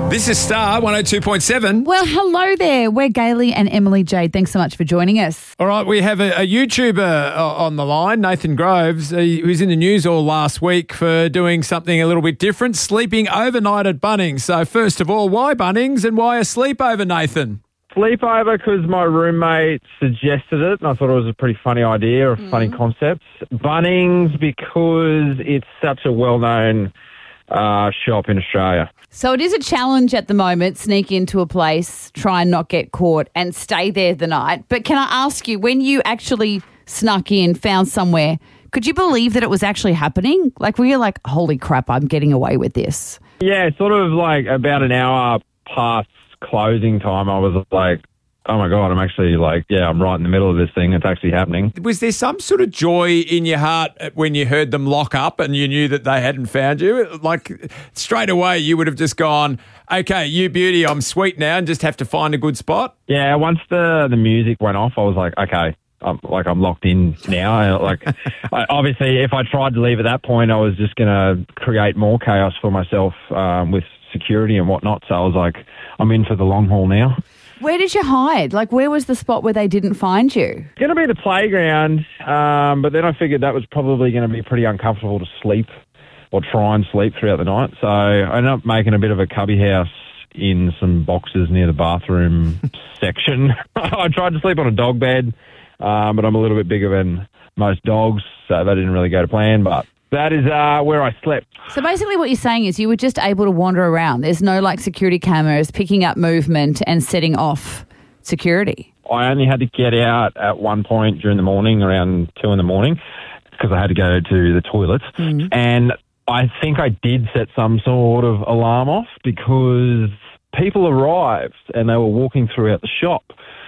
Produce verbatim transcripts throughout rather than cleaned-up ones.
This is Star one oh two point seven. Well, hello there. We're Gailey and Emily Jade. Thanks so much for joining us. All right, we have a, a YouTuber uh, on the line, Nathan Groves, uh, who was in the news all last week for doing something a little bit different, sleeping overnight at Bunnings. So first of all, why Bunnings and why a sleepover, Nathan? Sleepover because my roommate suggested it and I thought it was a pretty funny idea, a mm. funny concept. Bunnings because it's such a well-known uh, shop in Australia. So it is a challenge at the moment, sneak into a place, try and not get caught and stay there the night. But can I ask you, when you actually snuck in, found somewhere, could you believe that it was actually happening? Like, were you like, holy crap, I'm getting away with this? Yeah, sort of like about an hour past closing time, I was like, oh my God, I'm actually like, yeah, I'm right in the middle of this thing. It's actually happening. Was there some sort of joy in your heart when you heard them lock up and you knew that they hadn't found you? Like straight away, you would have just gone, okay, you beauty, I'm sweet now and just have to find a good spot? Yeah, once the, the music went off, I was like, okay, I'm, like I'm locked in now. Like, I, obviously, if I tried to leave at that point, I was just going to create more chaos for myself um, with security and whatnot. So I was like, I'm in for the long haul now. Where did you hide? Like, where was the spot where they didn't find you? It's going to be the playground, um, but then I figured that was probably going to be pretty uncomfortable to sleep or try and sleep throughout the night. So I ended up making a bit of a cubby house in some boxes near the bathroom section. I tried to sleep on a dog bed, um, but I'm a little bit bigger than most dogs, so that didn't really go to plan, but that is uh, where I slept. So basically what you're saying is you were just able to wander around. There's no like security cameras picking up movement and setting off security. I only had to get out at one point during the morning, around two in the morning, because I had to go to the toilet. Mm-hmm. And I think I did set some sort of alarm off because people arrived and they were walking throughout the shop.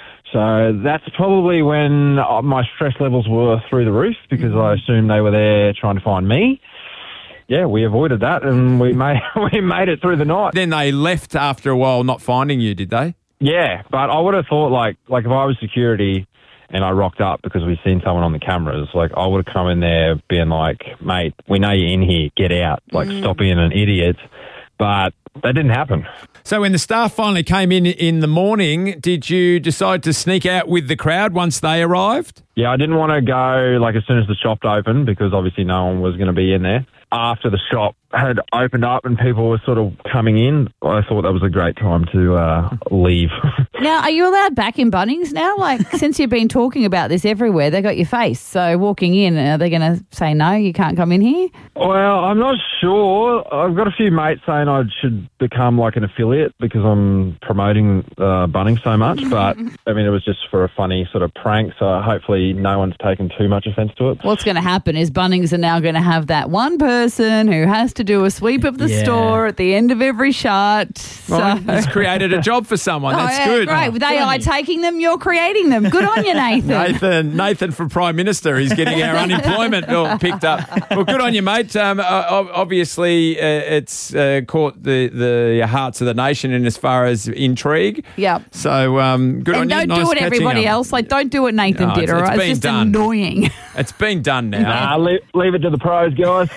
So that's probably when my stress levels were through the roof because I assumed they were there trying to find me. Yeah, we avoided that and we made we made it through the night. Then they left after a while not finding you, did they? Yeah, but I would have thought like like if I was security and I rocked up because we'd seen someone on the cameras, like I would have come in there being like, mate, we know you're in here, get out, like mm. stop being an idiot. But that didn't happen. So when the staff finally came in in the morning, did you decide to sneak out with the crowd once they arrived? Yeah, I didn't want to go like as soon as the shop opened because obviously no one was going to be in there. After the shop had opened up and people were sort of coming in, I thought that was a great time to uh, leave. Now, are you allowed back in Bunnings now? Like, since you've been talking about this everywhere, they got your face. So walking in, are they going to say, no, you can't come in here? Well, I'm not sure. I've got a few mates saying I should become like an affiliate because I'm promoting uh, Bunnings so much. But, I mean, it was just for a funny sort of prank. So hopefully no one's taken too much offence to it. What's going to happen is Bunnings are now going to have that one person person who has to do a sweep of the yeah. store at the end of every shot. Well, so. He's created a job for someone. That's oh, yeah, good. Great. With A I taking them, you're creating them. Good on you, Nathan. Nathan, Nathan for Prime Minister. He's getting our unemployment bill picked up. Well, good on you, mate. Um, obviously, uh, it's uh, caught the, the hearts of the nation in as far as intrigue. Yeah. So um, good and on you. And don't nice do it everybody up. else. Like, don't do what Nathan no, did, it's, all right? It's, it's just done. annoying. It's been done now. Nah, leave, leave it to the pros, guys.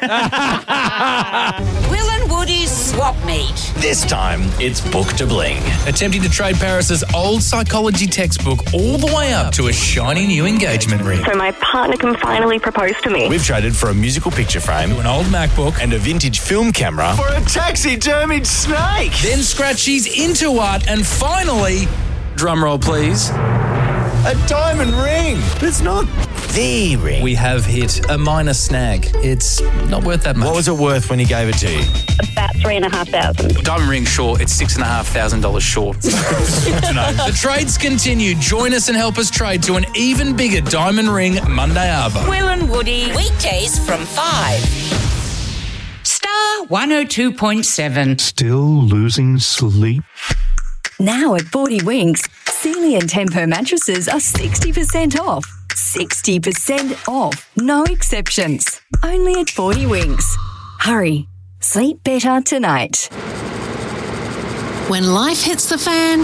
Will and Woody's swap meet. This time, it's Book to Bling. Attempting to trade Paris's old psychology textbook all the way up to a shiny new engagement ring. So my partner can finally propose to me. We've traded for a musical picture frame, an old MacBook, and a vintage film camera for a taxidermied snake. Then Scratchy's into art, and finally, drumroll please, a diamond ring. But it's not the ring. We have hit a minor snag. It's not worth that much. What was it worth when he gave it to you? About three and a half thousand. Diamond ring short. It's six and a half thousand dollars short. Good to know. The trades continue. Join us and help us trade to an even bigger diamond ring Monday Arvo. Will and Woody, weekdays from five. Star one oh two point seven. Still losing sleep? Now at forty Winks, Sealy and Tempo mattresses are sixty percent off. sixty percent off. No exceptions. Only at forty Winks. Hurry. Sleep better tonight. When life hits the fan,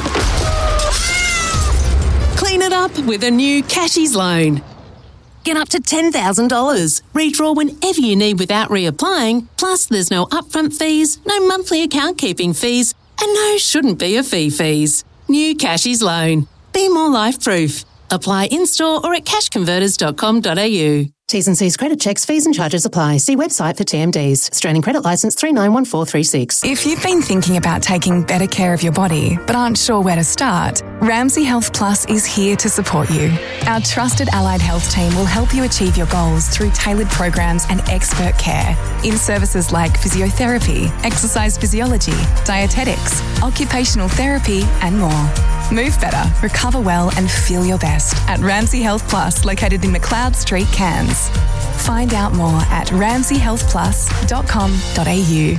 clean it up with a new Cashies loan. Get up to ten thousand dollars. Redraw whenever you need without reapplying. Plus, there's no upfront fees, no monthly account keeping fees, And no shouldn't be a fee fees. New Cashies Loan. Be more life-proof. Apply in-store or at cash converters dot com dot a u. T's and C's credit checks, fees and charges apply. See website for T M Ds. Australian Credit Licence three nine one four three six. If you've been thinking about taking better care of your body but aren't sure where to start, Ramsay Health Plus is here to support you. Our trusted allied health team will help you achieve your goals through tailored programs and expert care in services like physiotherapy, exercise physiology, dietetics, occupational therapy and more. Move better, recover well and feel your best at Ramsay Health Plus, located in McLeod Street, Cairns. Find out more at ramsay health plus dot com dot a u.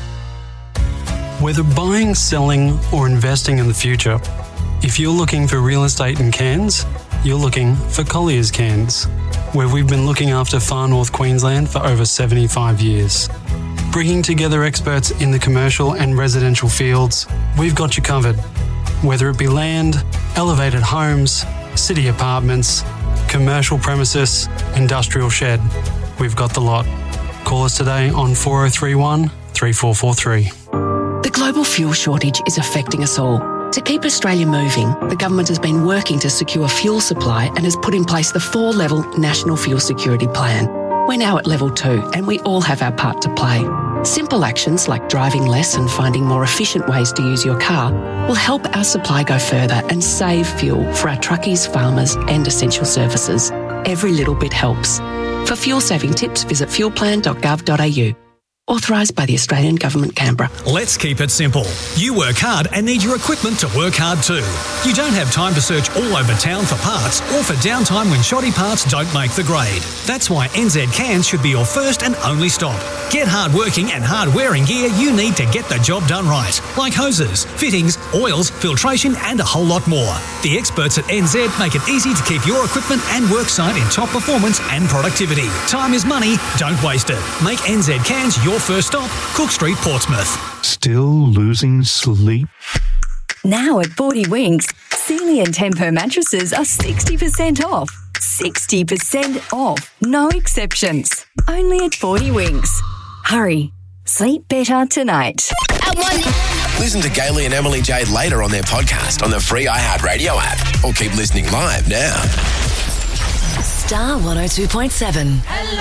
Whether buying, selling or investing in the future, if you're looking for real estate in Cairns, you're looking for Collier's Cairns, where we've been looking after far north Queensland for over seventy-five years. Bringing together experts in the commercial and residential fields, we've got you covered. Whether it be land, elevated homes, city apartments, commercial premises, industrial shed, we've got the lot. Call us today on four oh three one, three four four three. The global fuel shortage is affecting us all. To keep Australia moving, the government has been working to secure fuel supply and has put in place the four-level National Fuel Security Plan. We're now at level two and we all have our part to play. Simple actions like driving less and finding more efficient ways to use your car will help our supply go further and save fuel for our truckies, farmers and essential services. Every little bit helps. For fuel-saving tips, visit fuel plan dot gov dot a u. Authorised by the Australian Government, Canberra. Let's keep it simple. You work hard and need your equipment to work hard too. You don't have time to search all over town for parts or for downtime when shoddy parts don't make the grade. That's why N Z Cans should be your first and only stop. Get hard-working and hard-wearing gear you need to get the job done right, like hoses, fittings, oils, filtration and a whole lot more. The experts at N Z make it easy to keep your equipment and worksite in top performance and productivity. Time is money, don't waste it. Make N Z Cans your first stop, Cook Street, Portsmouth. Still losing sleep? Now at forty Winks, Sealy and Tempo mattresses are sixty percent off. sixty percent off. No exceptions. Only at forty Winks. Hurry. Sleep better tonight. Listen to Gailey and Emily Jade later on their podcast on the free iHeartRadio app or keep listening live now. Star one oh two point seven.